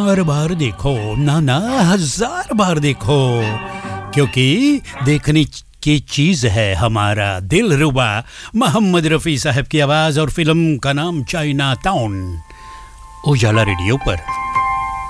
बार बार देखो, ना ना 1000 बार देखो, क्योंकि देखने की चीज है हमारा दिलरुबा। मोहम्मद रफी साहब की आवाज और फिल्म का नाम चाइना टाउन, उजाला रेडियो पर।